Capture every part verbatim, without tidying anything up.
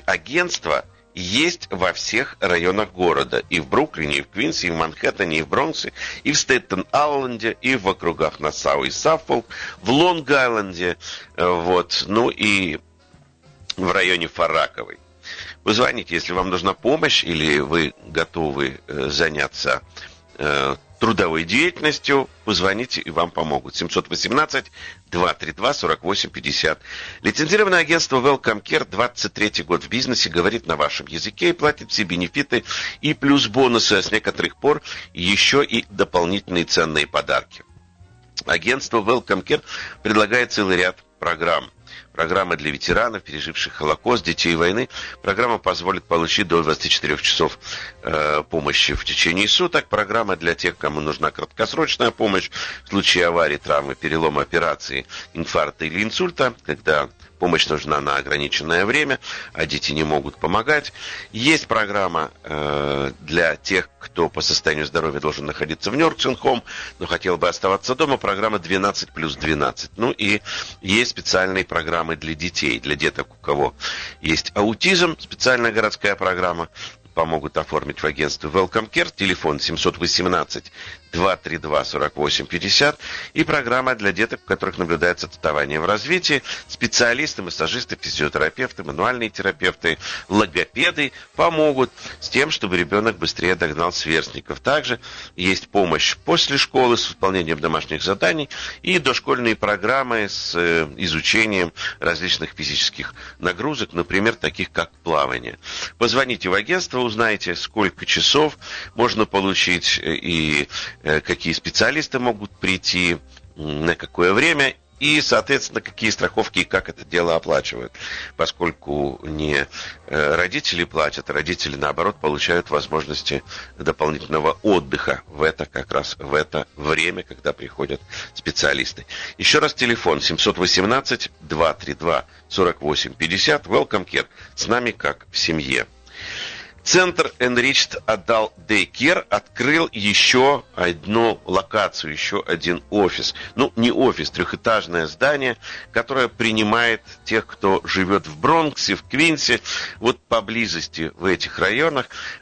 агентство есть во всех районах города. И в Бруклине, и в Квинсе, и в Манхэттене, и в Бронксе, и в Стейтен-Айленде, и в округах Нассау и Саффолк, в Лонг-Айленде, вот, ну и в районе Фарраковой. Вы звоните, если вам нужна помощь, или вы готовы э, заняться э, трудовой деятельностью, позвоните, и вам помогут. семь один восемь, два три два, сорок восемь пятьдесят. Лицензированное агентство Welcome Care, двадцать третий год в бизнесе, говорит на вашем языке и платит все бенефиты и плюс бонусы, а с некоторых пор еще и дополнительные ценные подарки. Агентство Welcome Care предлагает целый ряд программ. Программа для ветеранов, переживших Холокост, детей войны. Программа позволит получить до двадцати четырёх часов э, помощи в течение суток. Программа для тех, кому нужна краткосрочная помощь в случае аварии, травмы, перелома, операции, инфаркта или инсульта, когда помощь нужна на ограниченное время, а дети не могут помогать. Есть программа э, для тех, кто по состоянию здоровья должен находиться в nursing home, но хотел бы оставаться дома. Программа двенадцать плюс двенадцать. Ну и есть специальные программы для детей, для деток, у кого есть аутизм, специальная городская программа. Помогут оформить в агентстве Welcome Care. Телефон семь один восемь, два три два, сорок восемь пятьдесят. И программа для деток, у которых наблюдается отставание в развитии. Специалисты, массажисты, физиотерапевты, мануальные терапевты, логопеды помогут с тем, чтобы ребенок быстрее догнал сверстников. Также есть помощь после школы с выполнением домашних заданий и дошкольные программы с изучением различных физических нагрузок, например, таких как плавание. Позвоните в агентство, узнаете, сколько часов можно получить и какие специалисты могут прийти, на какое время и, соответственно, какие страховки и как это дело оплачивают. Поскольку не родители платят, родители, наоборот, получают возможности дополнительного отдыха в это, как раз в это время, когда приходят специалисты. Еще раз телефон семь один восемь, два три два, сорок восемь пятьдесят. Welcome Care. С нами как в семье. Центр Enriched Adult Daycare открыл еще одну локацию, еще один офис. Ну, не офис, трехэтажное здание, которое принимает тех, кто живет в Бронксе, в Квинсе, вот поблизости в этих районах.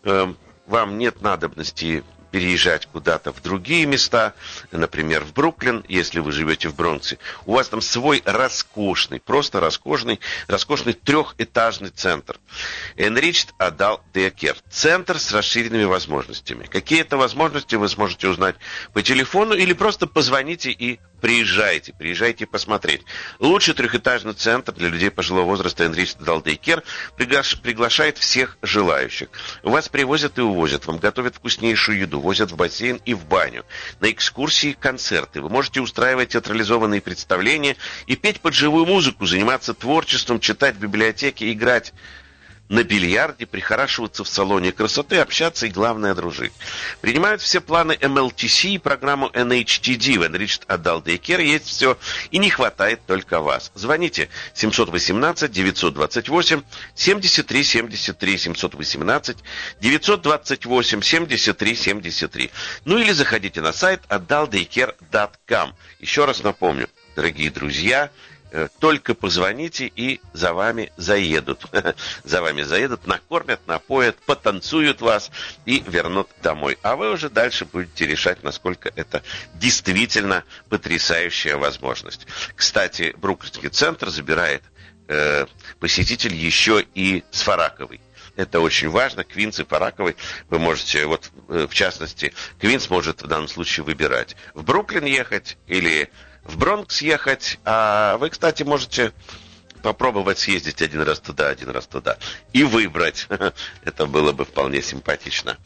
Вам нет надобности переезжать куда-то в другие места, например, в Бруклин, если вы живете в Бронксе. У вас там свой роскошный, просто роскошный, роскошный трехэтажный центр. Enriched Adult Daycare. Центр с расширенными возможностями. Какие это возможности, вы сможете узнать по телефону или просто позвоните и приезжайте, приезжайте посмотреть. Лучший трехэтажный центр для людей пожилого возраста Enriched Adult Daycare пригла- приглашает всех желающих. Вас привозят и увозят, вам готовят вкуснейшую еду, возят в бассейн и в баню. На экскурсии, концерты. Вы можете устраивать театрализованные представления и петь под живую музыку, заниматься творчеством, читать в библиотеке, играть на бильярде, прихорашиваться в салоне красоты, общаться и, главное, дружить. Принимают все планы эм эл ти си и программу эн эйч ти ди. В Enriched Adult Daycare есть все, и не хватает только вас. Звоните семь один восемь, девять два восемь, семь три семь три, семь один восемь, девять два восемь, семь три семь три. Ну или заходите на сайт adult daycare точка ком. Еще раз напомню, дорогие друзья, только позвоните, и за вами заедут. За вами заедут, накормят, напоят, потанцуют вас и вернут домой. А вы уже дальше будете решать, насколько это действительно потрясающая возможность. Кстати, Бруклинский центр забирает э, посетитель еще и с Фарраковой. Это очень важно. Квинс и Фарраковой вы можете, вот в частности, Квинс может в данном случае выбирать, в Бруклин ехать или в Бронкс ехать. А вы, кстати, можете попробовать съездить один раз туда, один раз туда и выбрать. Это было бы вполне симпатично.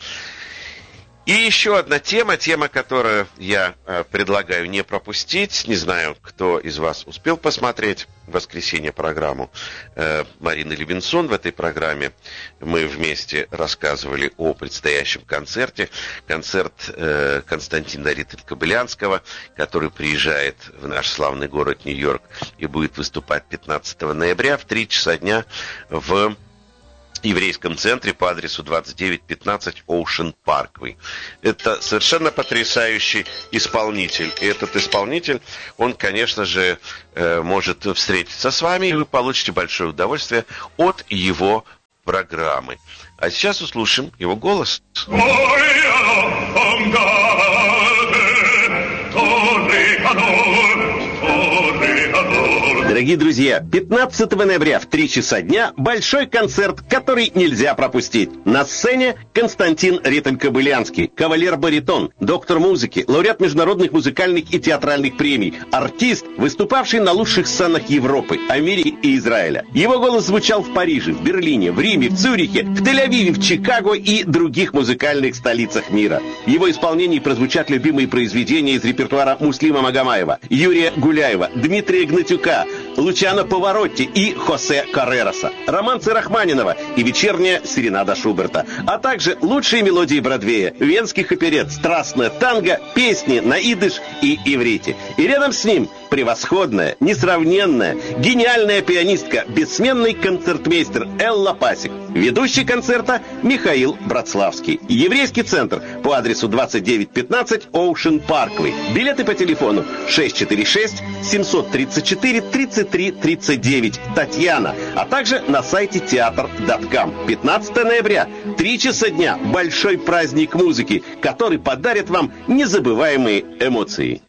И еще одна тема, тема, которую я э, предлагаю не пропустить. Не знаю, кто из вас успел посмотреть в воскресенье программу э, Марины Левинсон. В этой программе мы вместе рассказывали о предстоящем концерте. Концерт э, Константина Ритtelь-Кобылянского, который приезжает в наш славный город Нью-Йорк и будет выступать пятнадцатого ноября в три часа дня в еврейском центре по адресу двадцать девять пятнадцать Ocean Parkway. Это совершенно потрясающий исполнитель. И этот исполнитель, он, конечно же, может встретиться с вами, и вы получите большое удовольствие от его программы. А сейчас услышим его голос. Дорогие друзья, пятнадцатого ноября в три часа дня большой концерт, который нельзя пропустить. На сцене Константин Риттель-Кобылянский, кавалер-баритон, доктор музыки, лауреат международных музыкальных и театральных премий, артист, выступавший на лучших сценах Европы, Америки и Израиля. Его голос звучал в Париже, в Берлине, в Риме, в Цюрихе, в Тель-Авиве, в Чикаго и других музыкальных столицах мира. В его исполнении прозвучат любимые произведения из репертуара Муслима Магомаева, Юрия Гуляева, Дмитрия Гнатюка, Лучано Паваротти и Хосе Каррероса, романсы Рахманинова и вечерняя серенада Шуберта, а также лучшие мелодии Бродвея, венских оперет, страстное танго, песни на идыш и иврите. И рядом с ним превосходная, несравненная, гениальная пианистка, бессменный концертмейстер Элла Пасик. Ведущий концерта Михаил Братславский. Еврейский центр по адресу двадцать девять пятнадцать Ocean Parkway. Билеты по телефону шесть четыре шесть семь три четыре тридцать три тридцать девять. Татьяна. А также на сайте театр точка ком. пятнадцатого ноября, три часа дня. Большой праздник музыки, который подарит вам незабываемые эмоции.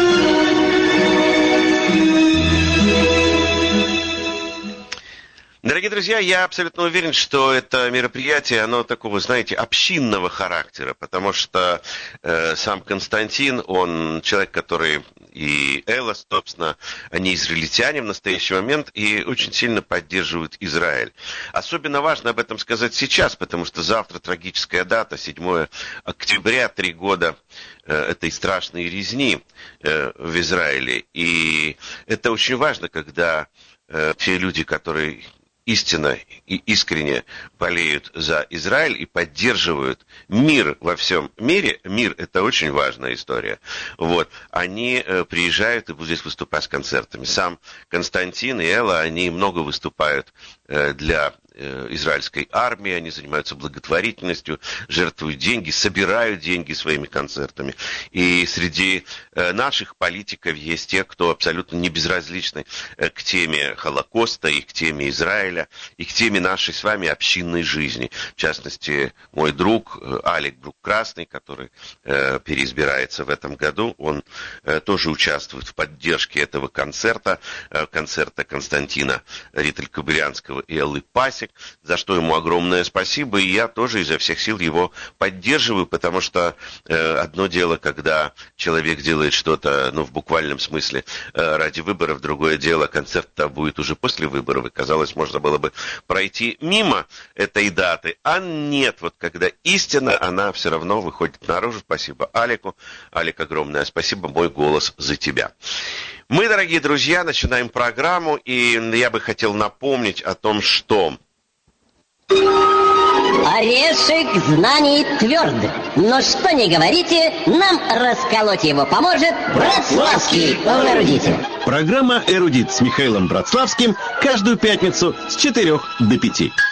Дорогие друзья, я абсолютно уверен, что это мероприятие, оно такого, знаете, общинного характера, потому что э, сам Константин, он человек, который и Элла, собственно, они израильтяне в настоящий момент и очень сильно поддерживают Израиль. Особенно важно об этом сказать сейчас, потому что завтра трагическая дата, седьмого октября, три года э, этой страшной резни э, в Израиле. И это очень важно, когда э, те люди, которые истинно и искренне болеют за Израиль и поддерживают мир во всем мире. Мир – это очень важная история. Вот. Они э, приезжают и будут здесь выступать с концертами. Сам Константин и Элла, они много выступают э, для э, израильской армии, они занимаются благотворительностью, жертвуют деньги, собирают деньги своими концертами. И среди э, наших политиков есть те, кто абсолютно не безразличны э, к теме Холокоста и к теме Израиля, и к теме нашей с вами общинной жизни. В частности, мой друг Алик Брук-Красный, который э, переизбирается в этом году, он э, тоже участвует в поддержке этого концерта, э, концерта Константина Риттель-Кобылянского и Эллы Пасик, за что ему огромное спасибо, и я тоже изо всех сил его поддерживаю, потому что э, одно дело, когда человек делает что-то, ну, в буквальном смысле, э, ради выборов, другое дело, концерт-то будет уже после выборов, и, казалось, можно было бы пройти мимо этой даты, а нет, вот когда истина, она все равно выходит наружу. Спасибо Алику. Алик, огромное спасибо, мой голос за тебя. Мы, дорогие друзья, начинаем программу, и я бы хотел напомнить о том, что... Орешек знаний тверд, но что не говорите, нам расколоть его поможет Братславский в «Эрудите». Программа «Эрудит» с Михаилом Братславским каждую пятницу с четырех до пяти.